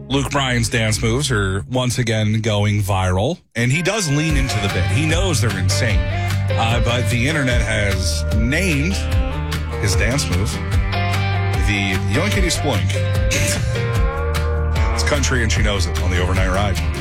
Luke Bryan's dance moves are once again going viral, and he does lean into the bit. He knows they're insane, but the internet has named his dance move the Yoinkity Sploink. It's country, and she knows it on the Overnight Ride.